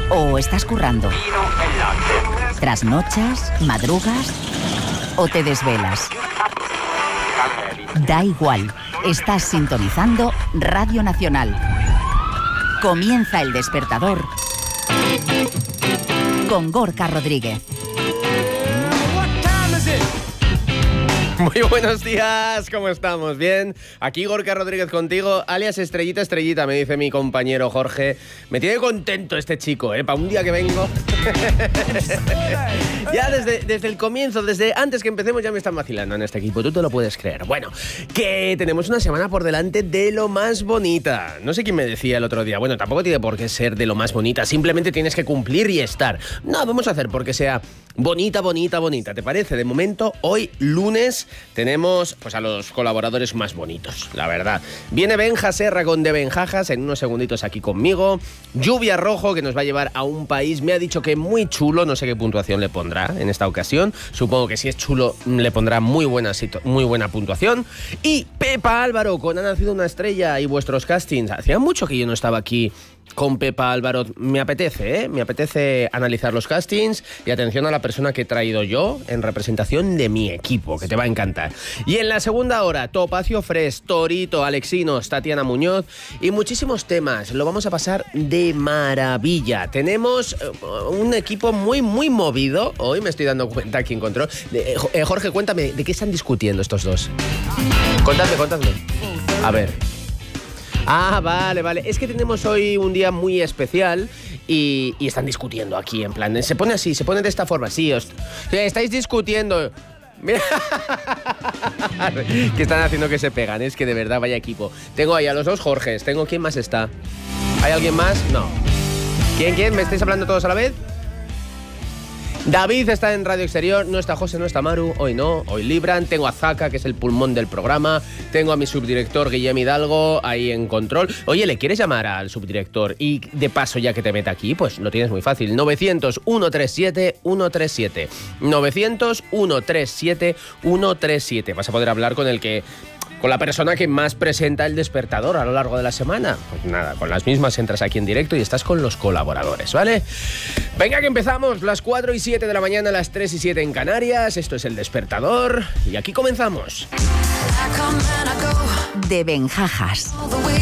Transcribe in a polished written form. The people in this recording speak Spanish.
¿O estás currando? ¿Trasnochas? ¿Madrugas? ¿O te desvelas? Da igual, estás sintonizando Radio Nacional. Comienza El Despertador con Gorka Rodríguez. Muy buenos días, ¿cómo estamos? ¿Bien? Aquí Gorka Rodríguez contigo, alias Estrellita Estrellita, me dice mi compañero Jorge. Me tiene contento este chico, para un día que vengo. Ya desde el comienzo, desde antes que empecemos ya me están vacilando en este equipo, tú te lo puedes creer. Bueno, que tenemos una semana por delante de lo más bonita. No sé quién me decía el otro día, bueno, tampoco tiene por qué ser de lo más bonita, simplemente tienes que cumplir y estar. No, vamos a hacer porque sea bonita, bonita, bonita, ¿te parece? De momento, hoy lunes tenemos pues a los colaboradores más bonitos, la verdad. Viene Benja Serra con De Benjajas en unos segunditos aquí conmigo. Lluvia Rojo, que nos va a llevar a un país, me ha dicho que muy chulo, no sé qué puntuación le pondrá en esta ocasión. Supongo que si es chulo le pondrá muy buena puntuación. Y Pepa Álvaro con Ha nacido una estrella y vuestros castings. Hacía mucho que yo no estaba aquí con Pepa Álvaro. Me apetece analizar los castings y atención a la persona que he traído yo en representación de mi equipo, que te va a encantar. Y en la segunda hora, Topacio Fresh, Torito, Alexinos, Tatiana Muñoz y muchísimos temas. Lo vamos a pasar de maravilla. Tenemos un equipo muy, muy movido. Hoy me estoy dando cuenta aquí en control. Jorge, cuéntame, ¿de qué están discutiendo estos dos? Contadme. A ver. Ah, vale. Es que tenemos hoy un día muy especial y están discutiendo aquí, en plan, se pone de esta forma, sí, estáis discutiendo. Mira, que están haciendo que se pegan, es que de verdad vaya equipo. Tengo ahí a los dos Jorges, ¿quién más está? ¿Hay alguien más? No. ¿Quién? ¿Me estáis hablando todos a la vez? David está en Radio Exterior, no está José, no está Maru, hoy no, hoy libran. Tengo a Zaka, que es el pulmón del programa. Tengo a mi subdirector Guillem Hidalgo ahí en control. Oye, ¿le quieres llamar al subdirector? Y de paso, ya que te mete aquí, pues lo tienes muy fácil. 900-137-137. 900-137-137. Vas a poder hablar con la persona que más presenta El Despertador a lo largo de la semana. Pues nada, con las mismas entras aquí en directo y estás con los colaboradores, ¿vale? Venga, que empezamos, las 4 y 7 de la mañana, las 3 y 7 en Canarias. Esto es El Despertador y aquí comenzamos. De Benjajas.